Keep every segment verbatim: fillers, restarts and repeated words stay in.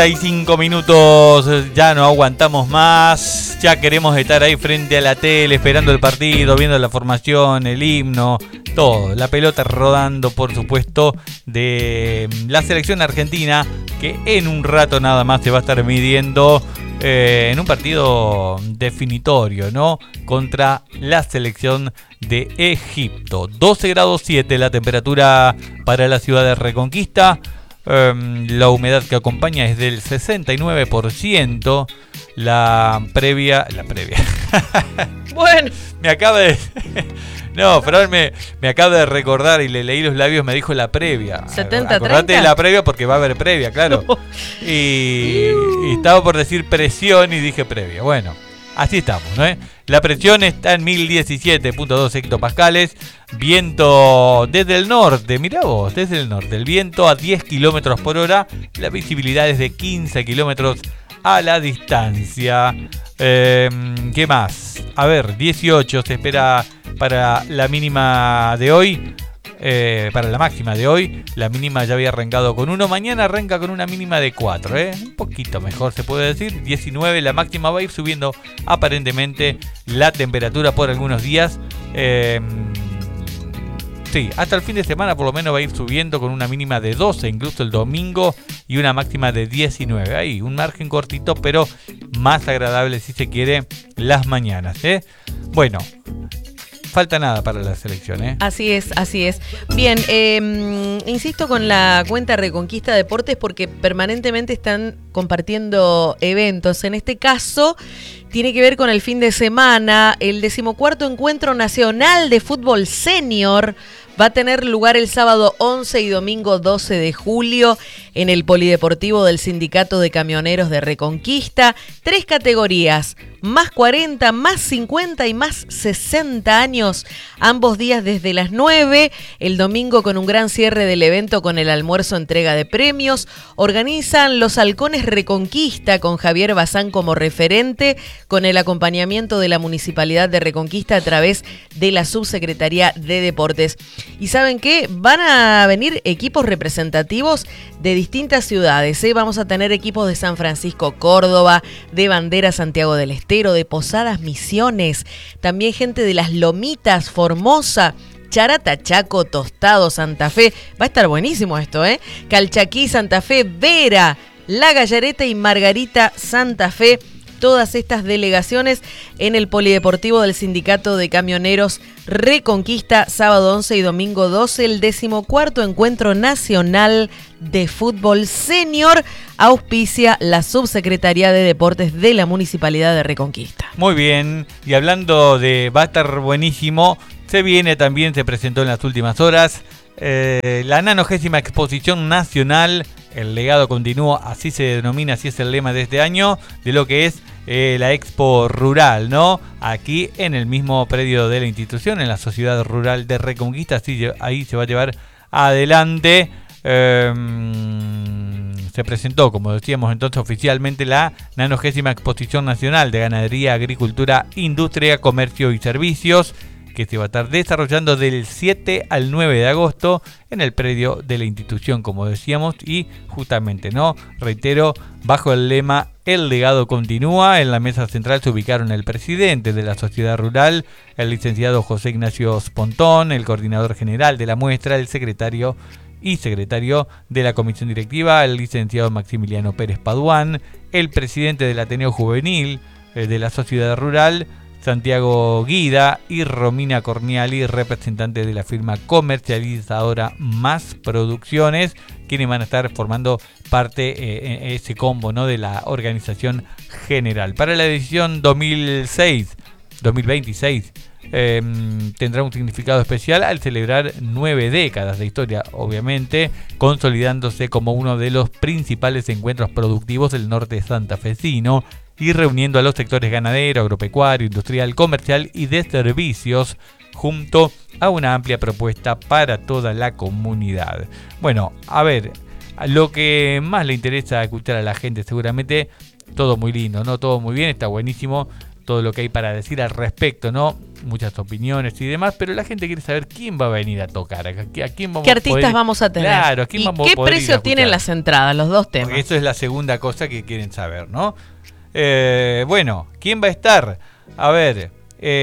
cuarenta y cinco minutos, ya no aguantamos más, ya queremos estar ahí frente a la tele, esperando el partido, viendo la formación, el himno, todo, la pelota rodando, por supuesto, de la selección argentina, que en un rato nada más se va a estar midiendo eh, en un partido definitorio, ¿no? Contra la selección de Egipto. doce grados siete la temperatura para la ciudad de Reconquista. Um, la humedad que acompaña es del sesenta y nueve por ciento. La previa... La previa. Bueno. Me acaba de... No, Fran me, me acaba de recordar y le leí los labios, me dijo la previa. setenta Acordate treinta. de la previa porque va a haber previa, claro. No. Y, y estaba por decir presión y dije previa. Bueno, así estamos, ¿no? La presión está en mil diecisiete punto dos hectopascales. Viento desde el norte, mirá vos, desde el norte. El viento a diez kilómetros por hora. La visibilidad es de quince kilómetros a la distancia. Eh, ¿Qué más? A ver, dieciocho se espera para la mínima de hoy. Eh, para la máxima de hoy, la mínima ya había arrancado con uno, mañana arranca con una mínima de cuatro, ¿eh? Un poquito mejor se puede decir, diecinueve, la máxima va a ir subiendo aparentemente la temperatura por algunos días, eh, sí, hasta el fin de semana por lo menos va a ir subiendo con una mínima de doce, incluso el domingo, y una máxima de diecinueve, ahí un margen cortito, pero más agradable si se quiere las mañanas, ¿eh? Bueno, falta nada para la selección, ¿eh? Así es, así es. Bien, eh, insisto con la cuenta Reconquista Deportes porque permanentemente están compartiendo eventos. En este caso, tiene que ver con el fin de semana. El decimocuarto Encuentro Nacional de Fútbol Senior va a tener lugar el sábado once y domingo doce de julio en el Polideportivo del Sindicato de Camioneros de Reconquista. Tres categorías, más cuarenta, más cincuenta y más sesenta años, ambos días desde las nueve, el domingo con un gran cierre del evento con el almuerzo entrega de premios. Organizan los Halcones Reconquista con Javier Bazán como referente, con el acompañamiento de la Municipalidad de Reconquista a través de la Subsecretaría de Deportes. ¿Y saben qué? Van a venir equipos representativos de distintas ciudades, ¿eh? Vamos a tener equipos de San Francisco, Córdoba, de Bandera, Santiago del Estero, de Posadas, Misiones, también gente de Las Lomitas, Formosa, Charata, Chaco, Tostado, Santa Fe. Va a estar buenísimo esto, ¿eh? Calchaquí, Santa Fe, Vera, La Gallareta y Margarita, Santa Fe. Todas estas delegaciones en el Polideportivo del Sindicato de Camioneros Reconquista, sábado once y domingo doce, el decimocuarto Encuentro Nacional de Fútbol Senior, auspicia la Subsecretaría de Deportes de la Municipalidad de Reconquista. Muy bien, y hablando de va a estar buenísimo, se viene también, se presentó en las últimas horas, eh, la nanogésima Exposición Nacional. El legado continúa, así se denomina, así es el lema de este año, de lo que es eh, la Expo Rural, ¿no? Aquí en el mismo predio de la institución, en la Sociedad Rural de Reconquista, así, ahí se va a llevar adelante. Eh, se presentó, como decíamos entonces, oficialmente la nanogésima Exposición Nacional de Ganadería, Agricultura, Industria, Comercio y Servicios, que se va a estar desarrollando del siete al nueve de agosto en el predio de la institución, como decíamos, y justamente, ¿no? Reitero, bajo el lema El legado continúa. En la mesa central se ubicaron el presidente de la Sociedad Rural, el licenciado José Ignacio Spontón, el coordinador general de la muestra, el secretario y secretario de la comisión directiva, el licenciado Maximiliano Pérez Paduán, el presidente del Ateneo Juvenil eh, de la Sociedad Rural, Santiago Guida, y Romina Corniali, representante de la firma comercializadora Más Producciones, quienes van a estar formando parte de eh, ese combo, ¿no?, de la organización general. Para la edición dos mil seis, dos mil veintiséis eh, tendrá un significado especial al celebrar nueve décadas de historia, obviamente, consolidándose como uno de los principales encuentros productivos del norte santafesino, y reuniendo a los sectores ganadero, agropecuario, industrial, comercial y de servicios, junto a una amplia propuesta para toda la comunidad. Bueno, a ver, lo que más le interesa escuchar a la gente, seguramente, todo muy lindo, ¿no? Todo muy bien, está buenísimo todo lo que hay para decir al respecto, ¿no? Muchas opiniones y demás, pero la gente quiere saber quién va a venir a tocar, a, a quién vamos ¿Qué artistas poder, vamos a tener? Claro, ¿a quién ¿Y vamos qué a poder precio tienen las entradas, los dos temas? Porque eso es la segunda cosa que quieren saber, ¿no? Eh, bueno, ¿quién va a estar? A ver,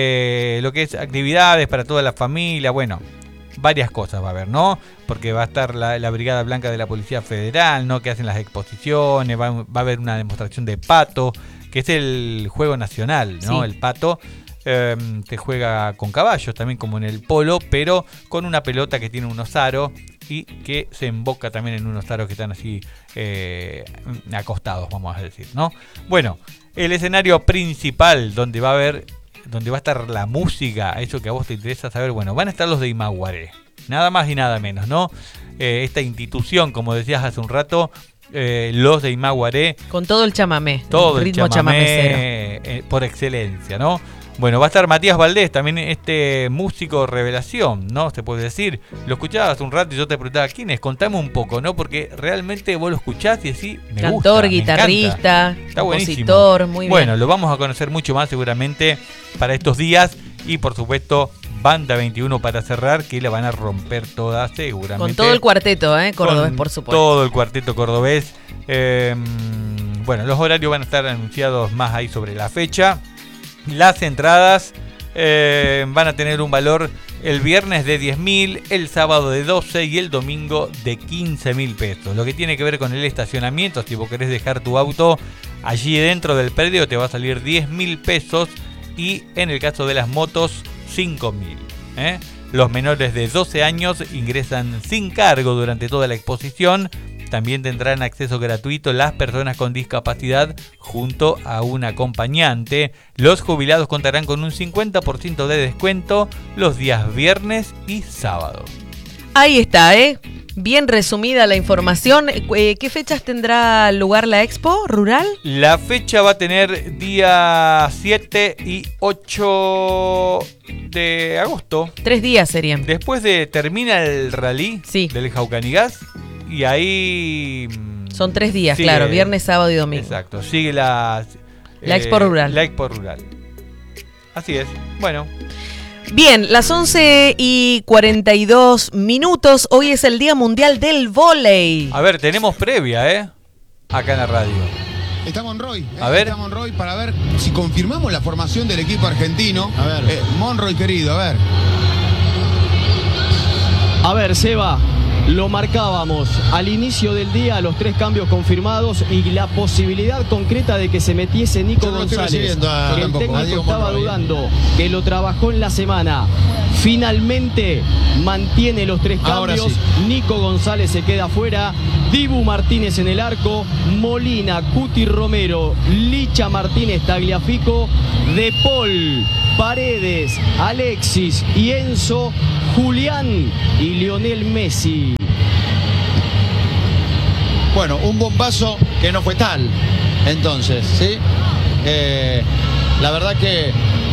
eh, lo que es actividades para toda la familia, bueno, varias cosas va a haber, ¿no? Porque va a estar la, la Brigada Blanca de la Policía Federal, ¿no? Que hacen las exposiciones, va, va a haber una demostración de pato, que es el juego nacional, ¿no? Sí. El pato eh, se juega con caballos, también como en el polo, pero con una pelota que tiene unos aros y que se emboca también en unos aros que están así eh, acostados, vamos a decir, ¿no? Bueno, el escenario principal donde va a haber, donde va a estar la música, eso que a vos te interesa saber, bueno, van a estar los de Imaguaré, nada más y nada menos, ¿no? Eh, esta institución, como decías hace un rato, eh, los de Imaguaré. Con todo el chamamé, todo el ritmo el chamamé, chamamecero. Eh, por excelencia, ¿no? Bueno, va a estar Matías Valdés, también este músico revelación, ¿no? Se puede decir. Lo escuchabas hace un rato y yo te preguntaba, ¿quién es? Contame un poco, ¿no? Porque realmente vos lo escuchás y decís, me Cantor, gusta, me guitarrista, Está compositor, buenísimo. muy Bueno, bien. lo vamos a conocer mucho más seguramente para estos días. Y por supuesto, Banda veintiuno para cerrar, que la van a romper toda seguramente. Con todo el cuarteto, ¿eh? Cordobés, Con por supuesto. Todo el cuarteto cordobés. Eh, bueno, los horarios van a estar anunciados más ahí sobre la fecha. Las entradas eh, van a tener un valor el viernes de diez mil, el sábado de doce y el domingo de quince mil pesos. Lo que tiene que ver con el estacionamiento, si vos querés dejar tu auto allí dentro del predio, te va a salir diez mil pesos y en el caso de las motos, cinco mil. ¿eh? Los menores de doce años ingresan sin cargo durante toda la exposición. También tendrán acceso gratuito las personas con discapacidad junto a un acompañante. Los jubilados contarán con un cincuenta por ciento de descuento los días viernes y sábado. Ahí está, ¿eh? Bien resumida la información. Eh, ¿Qué fechas tendrá lugar la Expo Rural? La fecha va a tener día siete y ocho de agosto. Tres días serían. Después de termina el rally sí. del Jaucanigas. Y ahí... Son tres días, sigue, claro, viernes, sábado y domingo. Exacto, sigue la... La eh, Expo Rural. La Expo Rural. Así es, bueno. Bien, las once y cuarenta y dos minutos, hoy es el Día Mundial del Vóley. A ver, tenemos previa, ¿eh? Acá en la radio. Está Monroy, eh, a ver. está Monroy para ver si confirmamos la formación del equipo argentino. A ver. Eh, Monroy, querido, a ver. A ver, Seba. Lo marcábamos al inicio del día, los tres cambios confirmados y la posibilidad concreta de que se metiese Nico González, a, que el tampoco, técnico estaba Monroy. dudando, que lo trabajó en la semana. Finalmente mantiene los tres cambios. Sí. Nico González se queda afuera, Dibu Martínez en el arco, Molina, Cuti Romero, Licha Martínez, Tagliafico, De Paul, Paredes, Alexis y Enzo, Julián y Lionel Messi. Bueno, un bombazo que no fue tal, entonces, ¿sí? Eh, la verdad que...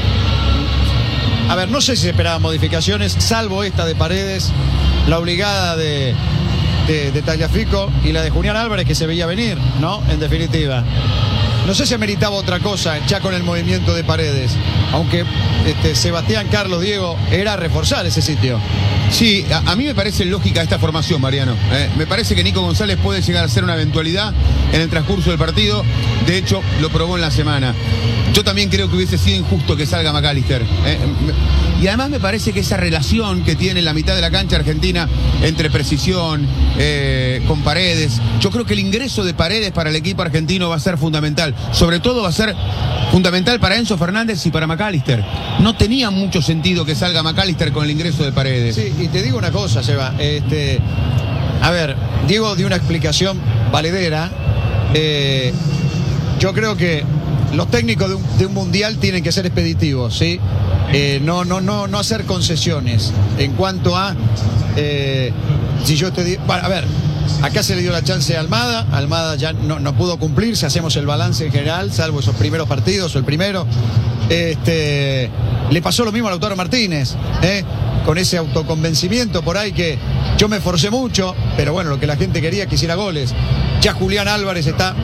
A ver, no sé si se esperaban modificaciones, salvo esta de Paredes, la obligada de, de, de Tagliafico y la de Julián Álvarez que se veía venir, ¿no? En definitiva. No sé si ameritaba otra cosa ya con el movimiento de Paredes, aunque este, Sebastián, Carlos, Diego, era reforzar ese sitio. Sí, a, a mí me parece lógica esta formación, Mariano. Eh, me parece que Nico González puede llegar a ser una eventualidad en el transcurso del partido. De hecho, lo probó en la semana. Yo también creo que hubiese sido injusto que salga McAllister. Eh, y además me parece que esa relación que tiene la mitad de la cancha argentina entre precisión, eh, con Paredes, yo creo que el ingreso de Paredes para el equipo argentino va a ser fundamental. Sobre todo va a ser fundamental para Enzo Fernández y para McAllister. No tenía mucho sentido que salga McAllister con el ingreso de Paredes. Sí, y te digo una cosa, Seba. Este, a ver, Diego dio una explicación valedera. Eh, yo creo que los técnicos de un, de un mundial tienen que ser expeditivos, ¿sí? Eh, no, no, no, no hacer concesiones en cuanto a eh, si yo te digo, bueno, a ver, acá se le dio la chance a Almada, Almada ya no, no pudo cumplir, si hacemos el balance en general, salvo esos primeros partidos o el primero. Este, le pasó lo mismo a Lautaro Martínez, ¿eh? Con ese autoconvencimiento por ahí que yo me esforcé mucho, pero bueno, lo que la gente quería que hiciera goles. Ya Julián Álvarez está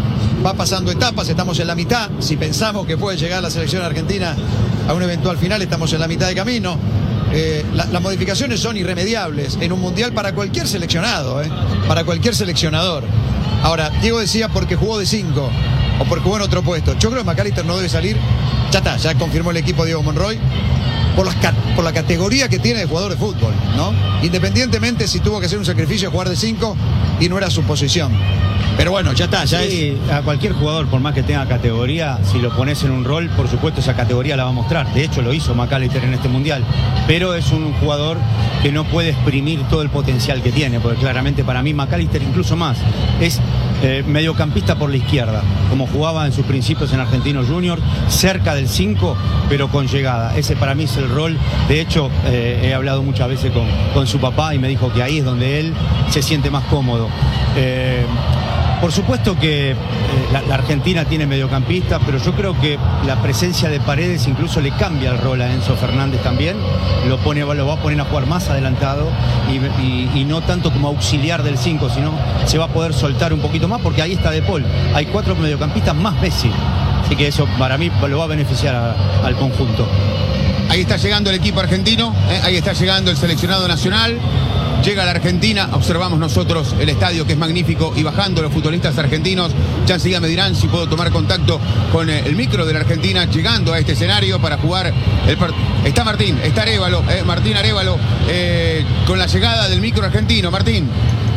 va pasando etapas, estamos en la mitad. Si pensamos que puede llegar la selección argentina a un eventual final, estamos en la mitad de camino. Eh, la, las modificaciones son irremediables en un mundial para cualquier seleccionado, eh, para cualquier seleccionador. Ahora, Diego decía porque jugó de cinco o porque jugó en otro puesto. Yo creo que McAllister no debe salir. Ya está, ya confirmó el equipo Diego Monroy. Por, las, por la categoría que tiene de jugador de fútbol, ¿no? Independientemente si tuvo que hacer un sacrificio de jugar de cinco y no era su posición. Pero bueno, ya está, ya sí, es... a cualquier jugador, por más que tenga categoría, si lo pones en un rol, por supuesto esa categoría la va a mostrar. De hecho lo hizo McAllister en este mundial. Pero es un jugador que no puede exprimir todo el potencial que tiene, porque claramente para mí McAllister incluso más es eh, mediocampista por la izquierda, como jugaba en sus principios en Argentinos Juniors, cerca del cinco, pero con llegada. Ese para mí es el rol. De hecho, eh, he hablado muchas veces con, con su papá y me dijo que ahí es donde él se siente más cómodo. Eh, Por supuesto que eh, la, la Argentina tiene mediocampistas, pero yo creo que la presencia de Paredes incluso le cambia el rol a Enzo Fernández también. Lo, pone, lo va a poner a jugar más adelantado y, y, y no tanto como auxiliar del cinco, sino se va a poder soltar un poquito más porque ahí está De Paul. Hay cuatro mediocampistas más Messi. Así que eso para mí lo va a beneficiar a, al conjunto. Ahí está llegando el equipo argentino, ¿eh? Ahí está llegando el seleccionado nacional. Llega a la Argentina, observamos nosotros el estadio que es magnífico y bajando los futbolistas argentinos. Ya enseguida me dirán si puedo tomar contacto con el micro de la Argentina llegando a este escenario para jugar el partido. Está Martín, está Arévalo, eh, Martín Arévalo, eh, con la llegada del micro argentino. Martín.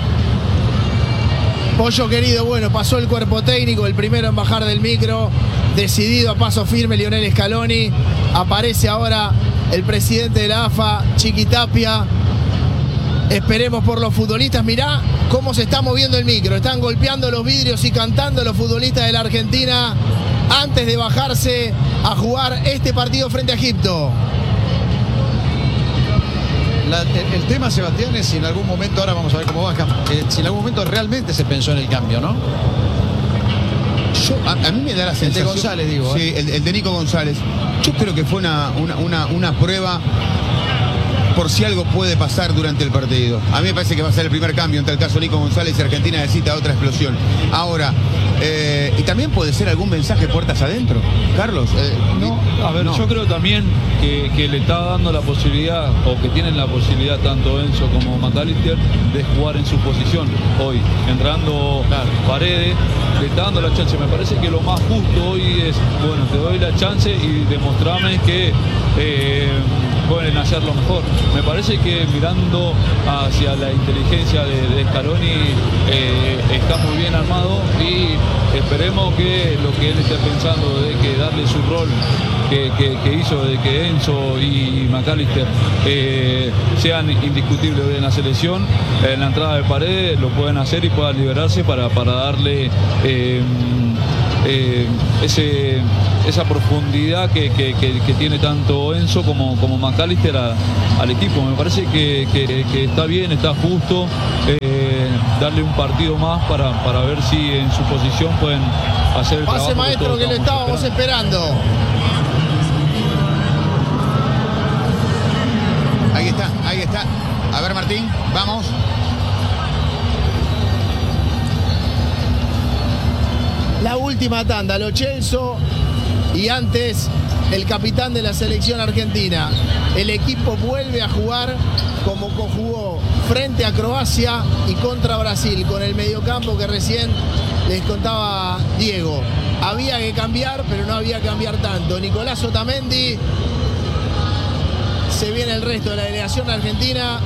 Pollo querido, bueno, pasó el cuerpo técnico, el primero en bajar del micro, decidido a paso firme Lionel Scaloni. Aparece ahora el presidente de la A F A, Chiqui Tapia. Esperemos por los futbolistas. Mirá cómo se está moviendo el micro. Están golpeando los vidrios y cantando los futbolistas de la Argentina antes de bajarse a jugar este partido frente a Egipto. La, el, el tema, Sebastián, es si en algún momento, ahora vamos a ver cómo baja, eh, si en algún momento realmente se pensó en el cambio, ¿no? Yo, a, a mí me da la sensación... El de González, digo. Sí, ¿eh? el, el de Nico González. Yo creo que fue una, una, una, una prueba por si algo puede pasar durante el partido. A mí me parece que va a ser el primer cambio en tal caso Nico González y Argentina necesita otra explosión. Ahora, eh, y también puede ser algún mensaje puertas adentro. Carlos, eh, no, a ver, no. yo creo también que, que le está dando la posibilidad, o que tienen la posibilidad tanto Enzo como McAllister, de jugar en su posición hoy, entrando claro. Paredes, le está dando la chance. Me parece que lo más justo hoy es, bueno, te doy la chance y demostrame que eh, pueden hacerlo mejor. Me parece que mirando hacia la inteligencia de, de Scaloni eh, está muy bien armado y esperemos que lo que él esté pensando de que darle su rol que, que, que hizo de que Enzo y McAllister eh, sean indiscutibles hoy en la selección, en la entrada de Paredes lo pueden hacer y puedan liberarse para, para darle eh, eh, ese, esa profundidad que, que, que, que tiene tanto Enzo como, como McAllister a, al equipo. Me parece que, que, que está bien, está justo eh, darle un partido más para, para ver si en su posición pueden hacer el Pase trabajo maestro que, que le estábamos esperando. esperando. Ahí está, ahí está. A ver, Martín, vamos. La última tanda, Lo Celso y antes el capitán de la selección argentina. El equipo vuelve a jugar como jugó frente a Croacia y contra Brasil, con el mediocampo que recién les contaba Diego. Había que cambiar, pero no había que cambiar tanto. Nicolás Otamendi, se viene el resto de la delegación argentina.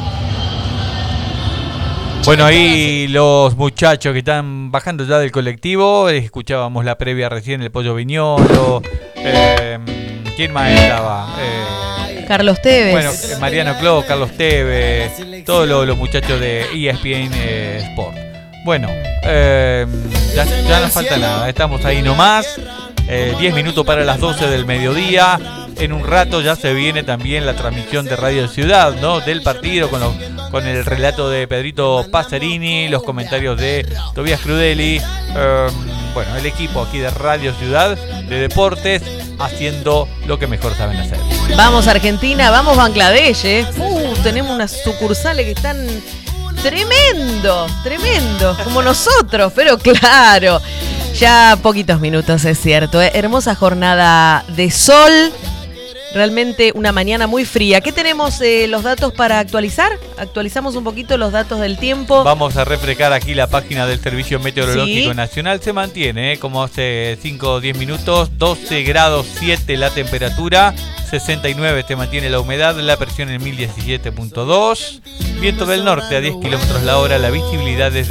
Bueno, ahí los muchachos que están bajando ya del colectivo, escuchábamos la previa recién, el Pollo Viñolo, eh, ¿quién más estaba? Eh, Carlos Tevez. Bueno, Mariano Clos, Carlos Tevez, todos los, los muchachos de E S P N eh, Sport. Bueno, eh, ya, ya no falta nada, estamos ahí nomás, eh, diez minutos para las doce del mediodía. En un rato ya se viene también la transmisión de Radio Ciudad, ¿no? Del partido con, los, con el relato de Pedrito Pacerini, los comentarios de Tobías Crudeli. Eh, bueno, el equipo aquí de Radio Ciudad de Deportes haciendo lo que mejor saben hacer. Vamos Argentina, vamos Bangladesh, ¿eh? Uh, tenemos unas sucursales que están tremendos, tremendos, como nosotros, pero claro. Ya poquitos minutos, es cierto. ¿eh? Hermosa jornada de sol. Realmente una mañana muy fría. ¿Qué tenemos eh, los datos para actualizar? Actualizamos un poquito los datos del tiempo. Vamos a refrescar aquí la página del Servicio Meteorológico Sí. Nacional. Se mantiene, ¿eh? como hace cinco o diez minutos. doce grados siete la temperatura. sesenta y nueve se mantiene la humedad. La presión en mil diecisiete punto dos. Viento del norte a diez kilómetros la hora. La visibilidad es